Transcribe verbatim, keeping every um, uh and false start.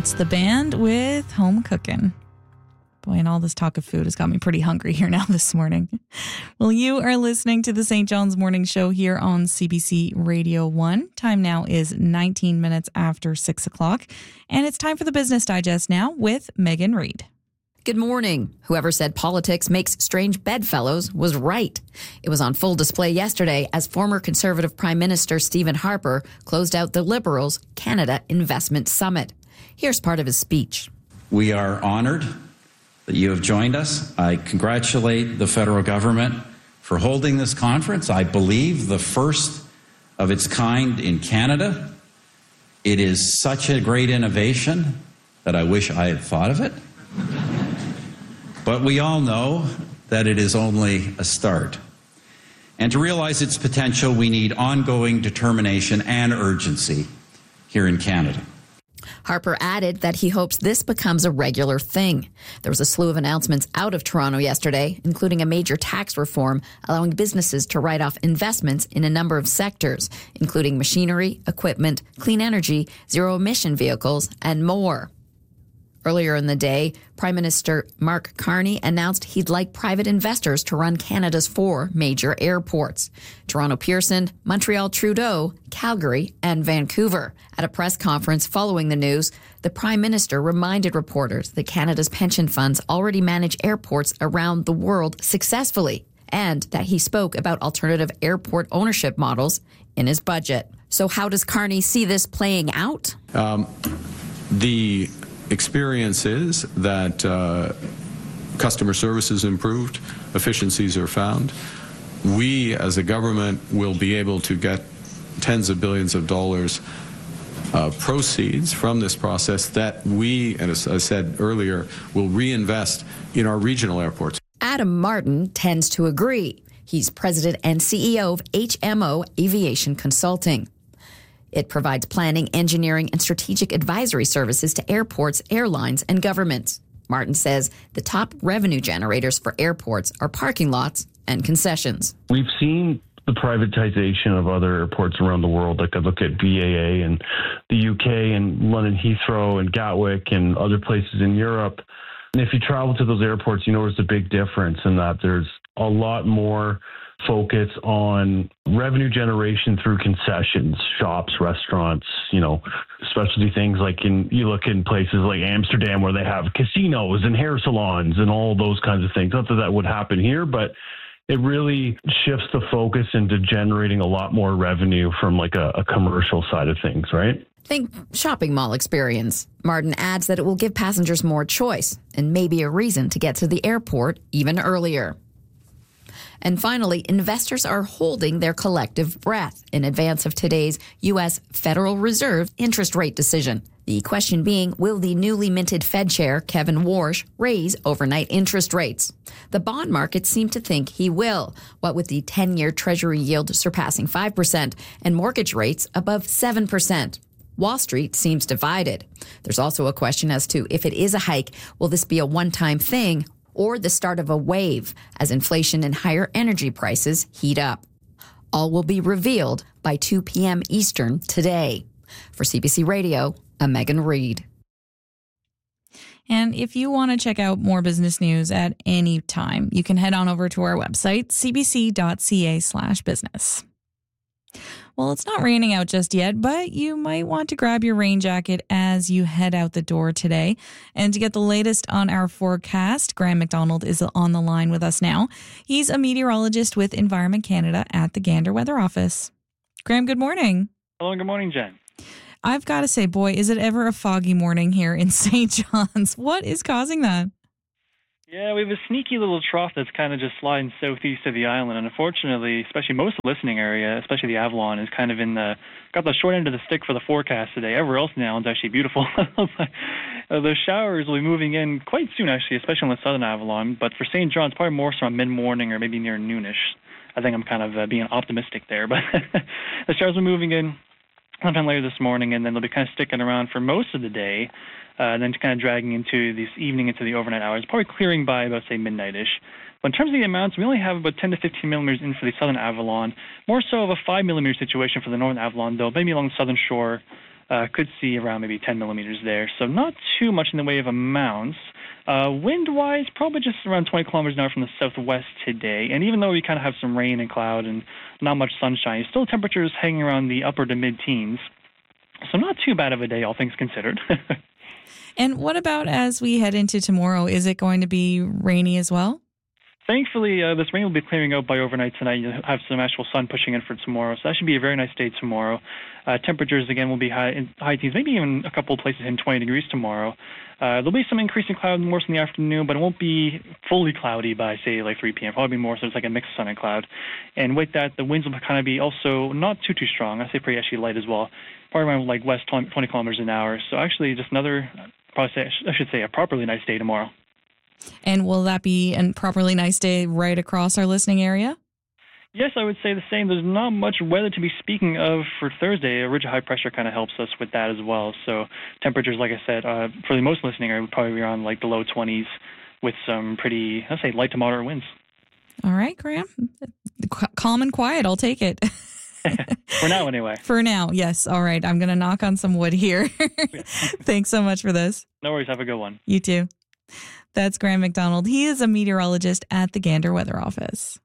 That's the band with Home Cookin'. Boy, and all this talk of food has got me pretty hungry here now this morning. Well, you are listening to the Saint John's Morning Show here on C B C Radio one. Time now is nineteen minutes after six o'clock, and it's time for the Business Digest now with Megan Reid. Good morning. Whoever said politics makes strange bedfellows was right. It was on full display yesterday as former Conservative Prime Minister Stephen Harper closed out the Liberals' Canada Investment Summit. Here's part of his speech. We are honored that you have joined us. I congratulate the federal government for holding this conference. I believe the first of its kind in Canada. It is such a great innovation that I wish I had thought of it. But we all know that it is only a start. And to realize its potential, we need ongoing determination and urgency here in Canada. Harper added that he hopes this becomes a regular thing. There was a slew of announcements out of Toronto yesterday, including a major tax reform allowing businesses to write off investments in a number of sectors, including machinery, equipment, clean energy, zero-emission vehicles, and more. Earlier in the day, Prime Minister Mark Carney announced he'd like private investors to run Canada's four major airports: Toronto Pearson, Montreal Trudeau, Calgary, and Vancouver. At a press conference following the news, the Prime Minister reminded reporters that Canada's pension funds already manage airports around the world successfully, and that he spoke about alternative airport ownership models in his budget. So how does Carney see this playing out? Um, the experience is that uh, customer service is improved, efficiencies are found. We, as a government, will be able to get tens of billions of dollars uh, proceeds from this process that we, and as I said earlier, will reinvest in our regional airports. Adam Martin tends to agree. He's president and C E O of H M O Aviation Consulting. It provides planning, engineering, and strategic advisory services to airports, airlines, and governments. Martin says the top revenue generators for airports are parking lots and concessions. We've seen the privatization of other airports around the world. Like I look at B A A and the U K and London Heathrow and Gatwick and other places in Europe. And if you travel to those airports, you know there's a big difference in that there's a lot more focus on revenue generation through concessions, shops, restaurants, you know, specialty things like in, you look in places like Amsterdam where they have casinos and hair salons and all those kinds of things. Not that that would happen here, but it really shifts the focus into generating a lot more revenue from like a, a commercial side of things, right? Think shopping mall experience. Martin adds that it will give passengers more choice and maybe a reason to get to the airport even earlier. And finally, investors are holding their collective breath in advance of today's U S Federal Reserve interest rate decision. The question being, will the newly minted Fed chair, Kevin Warsh, raise overnight interest rates? The bond market seemed to think he will, what with the ten-year Treasury yield surpassing five percent and mortgage rates above seven percent. Wall Street seems divided. There's also a question as to if it is a hike, will this be a one-time thing or the start of a wave as inflation and higher energy prices heat up? All will be revealed by two p.m. Eastern today. For C B C Radio, I'm Megan Reid. And if you want to check out more business news at any time, you can head on over to our website, cbc.ca slash business. Well, it's not raining out just yet, but you might want to grab your rain jacket as you head out the door today. And to get the latest on our forecast, Graham McDonald is on the line with us now. He's a meteorologist with Environment Canada at the Gander Weather Office. Graham, good morning. Hello, and good morning, Jen. I've got to say, boy, is it ever a foggy morning here in Saint John's. What is causing that? Yeah, we have a sneaky little trough that's kind of just sliding southeast of the island, and unfortunately, especially most of the listening area, especially the Avalon, is kind of in the got the short end of the stick for the forecast today. Everywhere else in the island is actually beautiful. The showers will be moving in quite soon, actually, especially on the southern Avalon. But for Saint John's, probably more so mid morning or maybe near noonish. I think I'm kind of uh, being optimistic there, but the showers are moving in sometime later this morning, and then they'll be kind of sticking around for most of the day. Uh, and then kind of dragging into this evening into the overnight hours, probably clearing by about, say, midnight-ish. But in terms of the amounts, we only have about ten to fifteen millimeters in for the southern Avalon, more so of a five millimeter situation for the northern Avalon, though, maybe along the southern shore, Uh, could see around maybe ten millimeters there. So not too much in the way of amounts. Uh, wind-wise, probably just around twenty kilometers an hour from the southwest today. And even though we kind of have some rain and cloud and not much sunshine, still temperatures hanging around the upper to mid-teens. So not too bad of a day, all things considered. And what about as we head into tomorrow? Is it going to be rainy as well? Thankfully, uh, this rain will be clearing out by overnight tonight. You'll have some actual sun pushing in for tomorrow, so that should be a very nice day tomorrow. Uh, temperatures, again, will be high, in high teens, maybe even a couple of places in twenty degrees tomorrow. Uh, there'll be some increasing cloud more in the afternoon, but it won't be fully cloudy by, say, like three p.m. Probably more so it's like a mix of sun and cloud. And with that, the winds will kind of be also not too, too strong. I say pretty actually light as well, probably around like west twenty kilometers an hour. So actually just another, probably say, I should say, a properly nice day tomorrow. And will that be a properly nice day right across our listening area? Yes, I would say the same. There's not much weather to be speaking of for Thursday. A ridge of high pressure kind of helps us with that as well. So temperatures, like I said, uh, for the most listening area would probably be around like the low twenties with some pretty, I'd say, light to moderate winds. All right, Graham. Qu- calm and quiet. I'll take it. For now, anyway. For now, yes. All right. I'm going to knock on some wood here. Thanks so much for this. No worries. Have a good one. You too. That's Graham McDonald. He is a meteorologist at the Gander Weather Office.